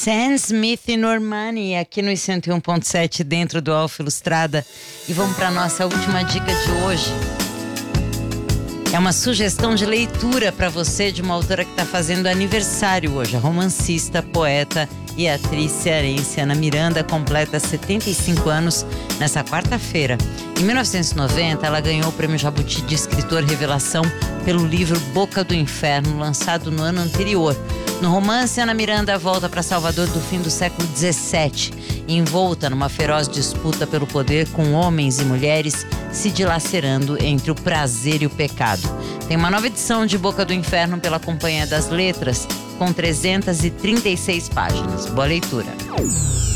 Sam Smith e Normani aqui no 101.7 dentro do Alfa Ilustrada. E vamos para nossa última dica de hoje. É uma sugestão de leitura para você de uma autora que está fazendo aniversário hoje. A romancista, poeta e atriz cearense Ana Miranda completa 75 anos nessa quarta-feira. Em 1990, ela ganhou o Prêmio Jabuti de Escritor Revelação pelo livro Boca do Inferno, lançado no ano anterior. No romance, Ana Miranda volta para Salvador do fim do século XVII, envolta numa feroz disputa pelo poder com homens e mulheres se dilacerando entre o prazer e o pecado. Tem uma nova edição de Boca do Inferno pela Companhia das Letras, com 336 páginas. Boa leitura.